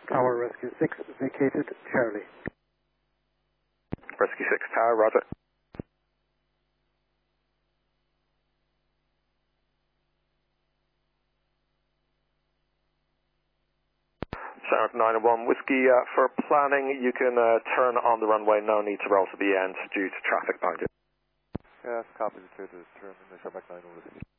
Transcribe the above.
Tower Rescue 6 vacated Charlie. Rescue 6 Tower, roger. Sound 901 Whiskey, for planning you can turn on the runway, no need to roll to the end due to traffic behind you. Yes, copy the 2 to turn, Sharmac 901 Whiskey.